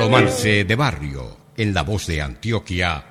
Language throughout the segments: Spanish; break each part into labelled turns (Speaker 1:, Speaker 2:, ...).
Speaker 1: Romance de barrio, en la voz de Antioquia.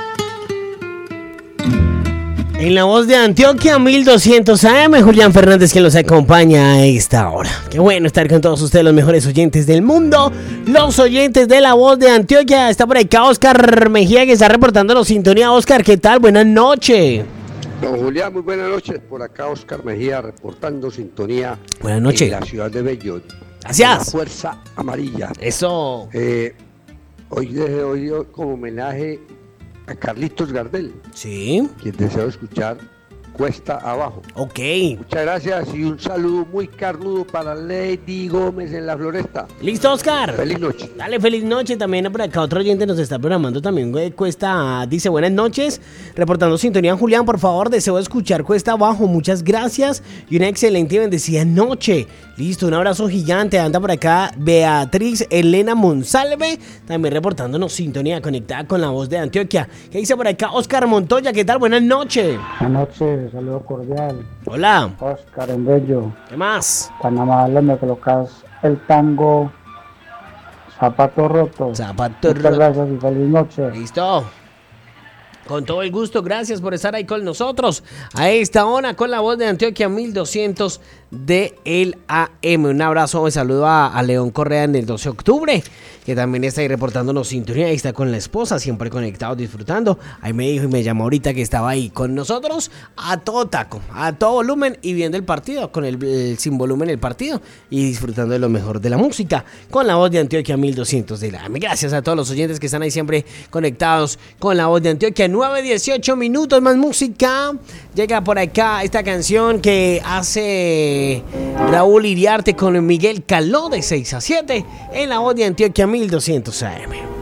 Speaker 2: En la voz de Antioquia 1200 AM, Julián Fernández quien los acompaña a esta hora. Qué bueno estar con todos ustedes, los mejores oyentes del mundo, los oyentes de la voz de Antioquia. Está por acá Oscar Mejía que está reportándonos sintonía. Oscar, ¿qué tal? Buenas noches.
Speaker 3: Don Julián, muy buenas noches. Por acá Oscar Mejía reportando sintonía.
Speaker 2: Buenas noches.
Speaker 3: En la ciudad de Bello.
Speaker 2: Gracias.
Speaker 3: La Fuerza Amarilla.
Speaker 2: Eso.
Speaker 3: Hoy como homenaje a Carlitos Gardel.
Speaker 2: Sí.
Speaker 3: Quien deseo escuchar Cuesta Abajo.
Speaker 2: Ok.
Speaker 3: Muchas gracias y un saludo muy carnudo para Lady Gómez en la Floresta.
Speaker 2: Listo, Oscar.
Speaker 3: Feliz noche.
Speaker 2: Dale, feliz noche. También por acá otro oyente nos está programando también. Cuesta, dice buenas noches. Reportando sintonía, Julián, por favor, deseo escuchar Cuesta Abajo. Muchas gracias y una excelente y bendecida noche. Listo, un abrazo gigante. Anda por acá Beatriz Elena Monsalve, también reportándonos sintonía conectada con la voz de Antioquia. ¿Qué dice por acá Oscar Montoya? ¿Qué tal? Buenas noches.
Speaker 4: Buenas noches, saludo cordial.
Speaker 2: Hola.
Speaker 4: Oscar en Bello.
Speaker 2: ¿Qué más?
Speaker 4: Tan amable, me colocas el tango Zapato Roto.
Speaker 2: Zapato
Speaker 4: Muchas
Speaker 2: Roto.
Speaker 4: gracias y feliz noche.
Speaker 2: Listo. Con todo el gusto, gracias por estar ahí con nosotros a esta hora con la voz de Antioquia 1200 de el AM. Un abrazo, un saludo a León Correa en el 12 de octubre, que también está ahí reportándonos sintonía. Ahí está con la esposa, siempre conectado, disfrutando. Ahí me dijo y me llamó ahorita que estaba ahí con nosotros a todo taco, a todo volumen y viendo el partido, con el sin volumen el partido y disfrutando de lo mejor de la música con la voz de Antioquia 1200 de la AM. Gracias a todos los oyentes que están ahí siempre conectados con la voz de Antioquia. 9:18 minutos más música. Llega por acá esta canción que hace Raúl Iriarte con Miguel Caló de 6 a 7 en la voz de Antioquia 1200 AM.